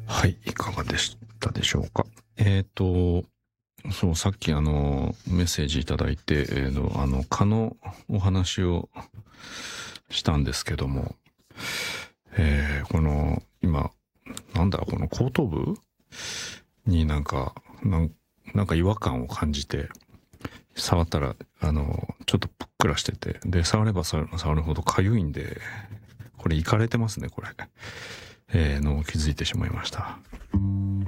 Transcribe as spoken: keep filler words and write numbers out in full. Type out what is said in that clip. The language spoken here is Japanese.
はい、いかがでしたでしょうか。えっ、と、そう、さっきあの、メッセージいただいて、えーの、あの、蚊のお話をしたんですけども、えーこの、今、なんだ、この後頭部になんか、なんなんか違和感を感じて、触ったら、あの、ちょっとぷっくらしてて、で、触れば触る触るほど痒いんで、これ、いかれてますね、これ。えーのを気づいてしまいました。